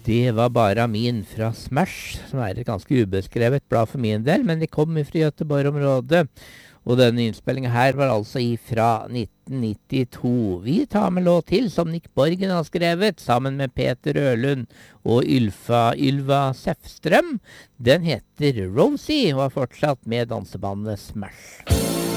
Det var bare min fra Smash, som et ganske ubeskrevet blad for min del, men de kom fra Göteborg-området. Og denne innspillingen her var altså fra 1992. Vi tar med låt til som Nick Borgen har skrevet, sammen med Peter Ølund og Ylva Sefstrøm. Den heter Rosie, og er fortsatt med dansebandet Smash.